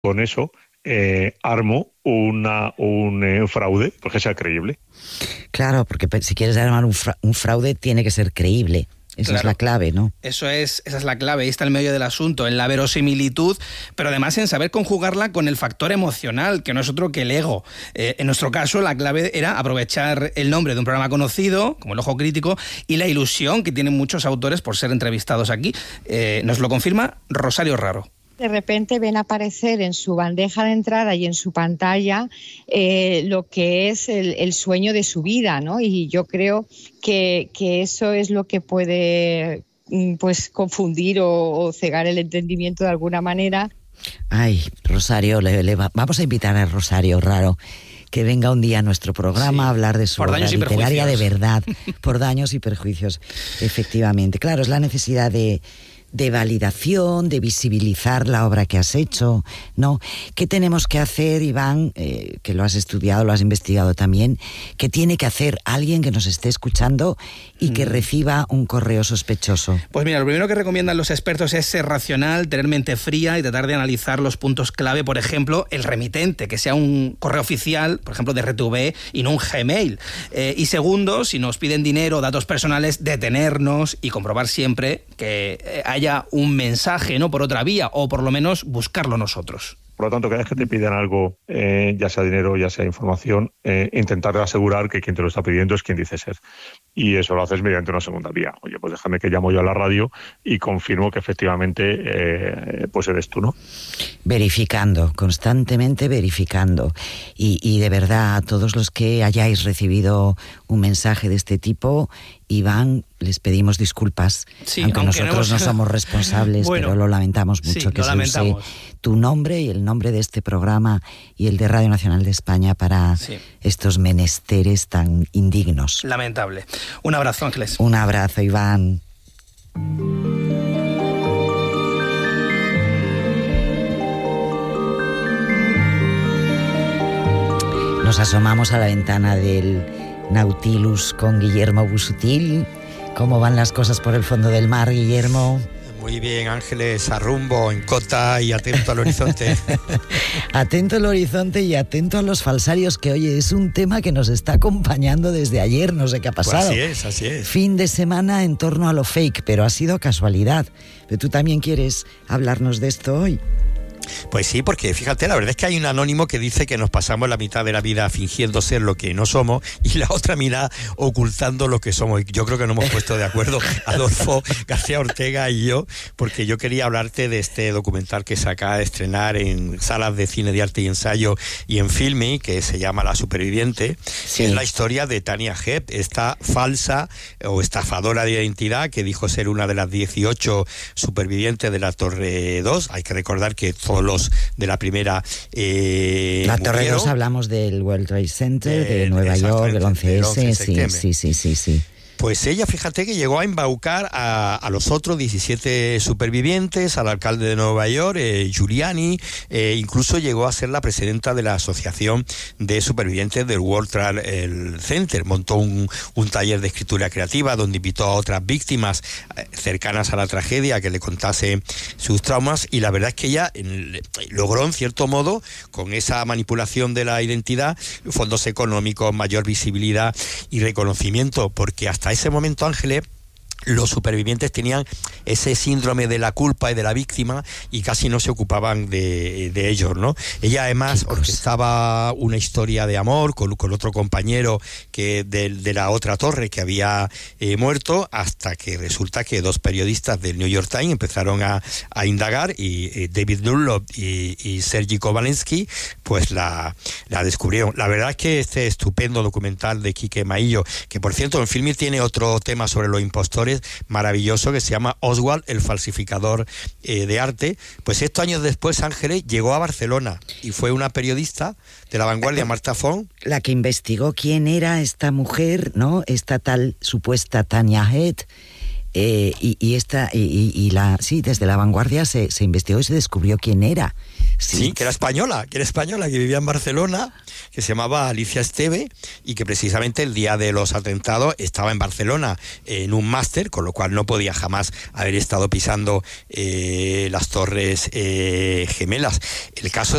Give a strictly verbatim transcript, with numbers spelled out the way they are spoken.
con eso eh, armo una, un eh, fraude, porque sea creíble. Claro, porque si quieres armar un, fra- un fraude tiene que ser creíble. Esa Claro. es la clave, ¿no? Eso es, esa es la clave, ahí está el medio del asunto, en la verosimilitud, pero además en saber conjugarla con el factor emocional, que no es otro que el ego. Eh, en nuestro caso, la clave era aprovechar el nombre de un programa conocido, como El Ojo Crítico, y la ilusión que tienen muchos autores por ser entrevistados aquí. Eh, nos lo confirma Rosario Raro. De repente ven aparecer en su bandeja de entrada y en su pantalla eh, lo que es el, el sueño de su vida, ¿no? Y yo creo que, que eso es lo que puede pues confundir o, o cegar el entendimiento de alguna manera. Ay, Rosario, le, le va, vamos a invitar a Rosario Raro que venga un día a nuestro programa sí, a hablar de su obra literaria de verdad, por daños y perjuicios, efectivamente. Claro, es la necesidad de... de validación, de visibilizar la obra que has hecho, ¿no? ¿Qué tenemos que hacer, Iván, eh, que lo has estudiado, lo has investigado también, qué tiene que hacer alguien que nos esté escuchando y que reciba un correo sospechoso? Pues mira, lo primero que recomiendan los expertos es ser racional, tener mente fría y tratar de analizar los puntos clave, por ejemplo, el remitente, que sea un correo oficial, por ejemplo, de R T V y no un Gmail. Eh, y segundo, si nos piden dinero o datos personales, detenernos y comprobar siempre que haya haya un mensaje, ¿no?, por otra vía, o por lo menos buscarlo nosotros. Por lo tanto, cada vez que te piden algo, eh, ya sea dinero, ya sea información, eh, intentar asegurar que quien te lo está pidiendo es quien dice ser. Y eso lo haces mediante una segunda vía. Oye, pues déjame que llamo yo a la radio y confirmo que efectivamente eh, pues eres tú, ¿no? Verificando, constantemente verificando. Y, y de verdad, a todos los que hayáis recibido un mensaje de este tipo, Iván, les pedimos disculpas, sí, aunque, aunque nosotros no, hemos... no somos responsables, bueno, pero lo lamentamos mucho sí, que se use tu nombre y el nombre de este programa y el de Radio Nacional de España para sí. estos menesteres tan indignos. Lamentable. Un abrazo, Ángeles. Un abrazo, Iván. Nos asomamos a la ventana del Nautilus con Guillermo Busutil. ¿Cómo van las cosas por el fondo del mar, Guillermo? Muy bien, Ángeles, a rumbo, en cota y atento al horizonte. Atento al horizonte y atento a los falsarios, que oye, es un tema que nos está acompañando desde ayer, no sé qué ha pasado. Pues así es, así es. Fin de semana en torno a lo fake, pero ha sido casualidad. Pero tú también quieres hablarnos de esto hoy. Pues sí, porque fíjate, la verdad es que hay un anónimo que dice que nos pasamos la mitad de la vida fingiendo ser lo que no somos y la otra mitad ocultando lo que somos. Yo creo que nos hemos puesto de acuerdo, Adolfo García Ortega y yo, porque yo quería hablarte de este documental que se acaba de estrenar en salas de cine de arte y ensayo y en Filmi, que se llama La Superviviente. Sí. Es la historia de Tania Hepp, esta falsa o estafadora de identidad que dijo ser una de las dieciocho supervivientes de la Torre dos. Hay que recordar que todos los de la primera eh, la Torre dos hablamos del World Trade Center de, de Nueva York, del once ese, sí, sí, sí, sí, sí. Pues ella, fíjate que llegó a embaucar a, a los otros diecisiete supervivientes, al alcalde de Nueva York, eh, Giuliani, eh, incluso llegó a ser la presidenta de la Asociación de Supervivientes del World Trade Center. Montó un, un taller de escritura creativa donde invitó a otras víctimas eh, cercanas a la tragedia que le contase sus traumas, y la verdad es que ella en, logró, en cierto modo, con esa manipulación de la identidad, fondos económicos, mayor visibilidad y reconocimiento, porque hasta ese momento, Ángeles, los supervivientes tenían ese síndrome de la culpa y de la víctima y casi no se ocupaban de, de ellos, ¿no? Ella además orquestaba una historia de amor con, con otro compañero que de, de la otra torre que había eh, muerto, hasta que resulta que dos periodistas del New York Times empezaron a, a indagar y eh, David Dunlop y, y Sergei Kovalensky pues la, la descubrieron. La verdad es que este estupendo documental de Quique Maillo, que por cierto en Filmi tiene otro tema sobre los impostores maravilloso que se llama Oswald, el falsificador eh, de arte, pues estos años después Ángeles llegó a Barcelona y fue una periodista de La Vanguardia, Marta Font, la que investigó quién era esta mujer, ¿no? Esta tal supuesta Tania Hepp, Eh, y, y esta y, y la sí, desde La Vanguardia se, se investigó y se descubrió quién era. Sí. sí, que era española, que era española, que vivía en Barcelona, que se llamaba Alicia Esteve y que precisamente el día de los atentados estaba en Barcelona en un máster, con lo cual no podía jamás haber estado pisando eh, las Torres eh, Gemelas. El caso es